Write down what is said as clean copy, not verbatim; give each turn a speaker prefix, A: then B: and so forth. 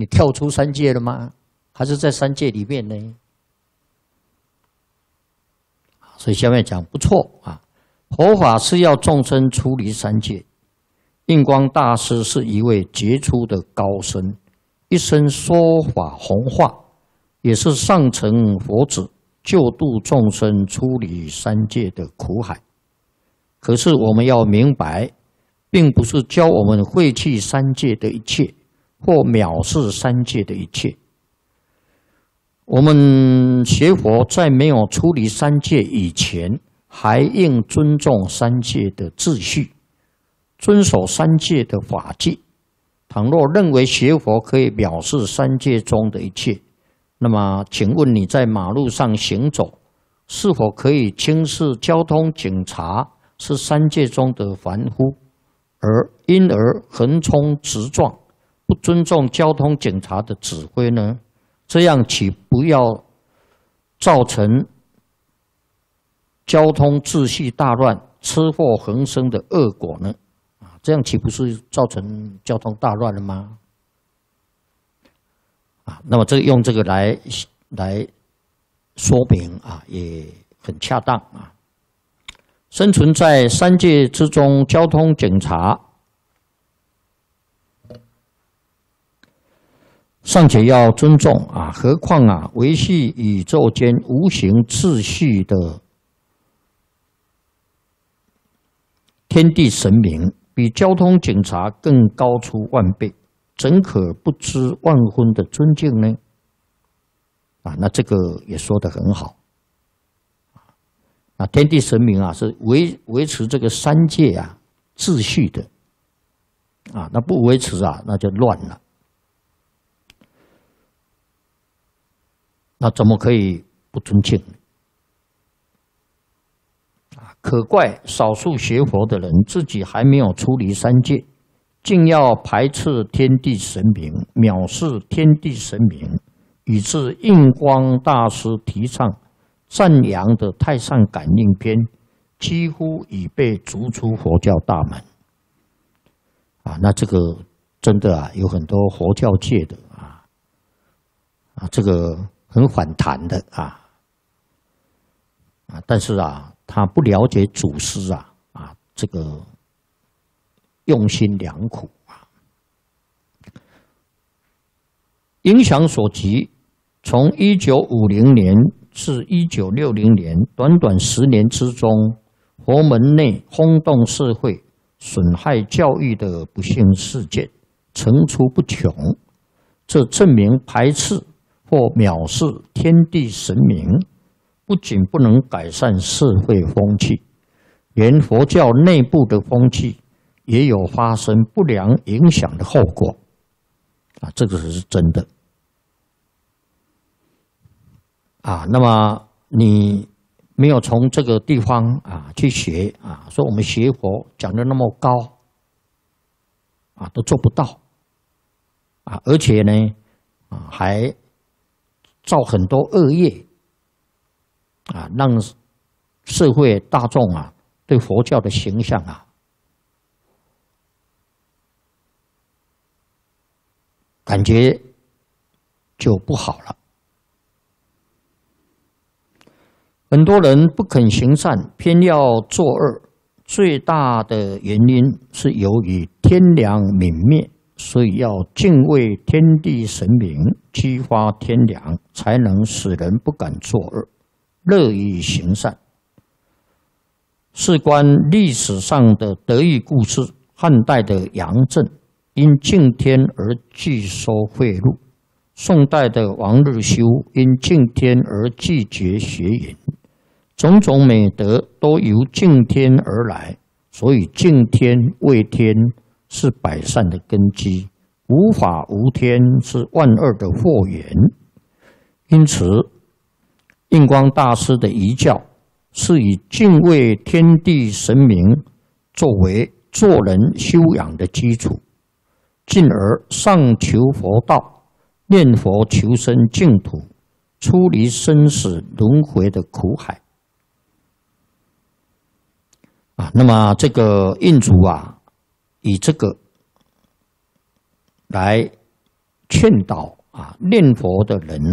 A: 你跳出三界了吗？还是在三界里面呢？所以下面讲不错啊，佛法是要众生出离三界。印光大师是一位杰出的高僧，一生说法弘化，也是上乘佛子，救度众生出离三界的苦海。可是我们要明白，并不是教我们废弃三界的一切，或藐视三界的一切。我们学佛在没有出离三界以前，还应尊重三界的秩序，遵守三界的法纪。倘若认为学佛可以藐视三界中的一切，那么请问你在马路上行走，是否可以轻视交通警察是三界中的凡夫，因而横冲直撞，不尊重交通警察的指挥呢？这样岂不要造成交通秩序大乱、车祸横生的恶果呢？这样岂不是造成交通大乱了吗？那么用这个来说明也很恰当啊。生存在三界之中，交通警察尚且要尊重何况维系宇宙间无形秩序的天地神明，比交通警察更高出万倍，怎可不知万分的尊敬呢？那这个也说得很好。天地神明是维持这个三界秩序的那不维持那就乱了。那怎么可以不尊敬呢？可怪少数学佛的人自己还没有出离三界，竟要排斥天地神明，藐视天地神明，以致印光大师提倡赞扬的《太上感应篇》几乎已被逐出佛教大门。那这个真的有很多佛教界的这个很反弹的但是他不了解祖师这个用心良苦影响所及，从1950年至1960年短短10年之中，佛门内轰动社会、损害教育的不幸事件层出不穷。这证明排斥或藐视天地神明，不仅不能改善社会风气，连佛教内部的风气也有发生不良影响的后果。这个是真的。那么你没有从这个地方去学说我们学佛讲得那么高都做不到而且呢还造很多恶业让社会大众对佛教的形象感觉就不好了。很多人不肯行善，偏要作恶，最大的原因是由于天良泯灭，所以要敬畏天地神明，激发天良，才能使人不敢作恶，乐于行善。事关历史上的得意故事，汉代的杨震因敬天而拒收贿赂，宋代的王日修因敬天而拒绝学淫，种种美德都由敬天而来，所以敬天畏天是百善的根基，无法无天是万恶的祸源。因此印光大师的遗教是以敬畏天地神明作为做人修养的基础，进而上求佛道，念佛求生净土，出离生死轮回的苦海。那么这个印祖以这个来劝导念佛的人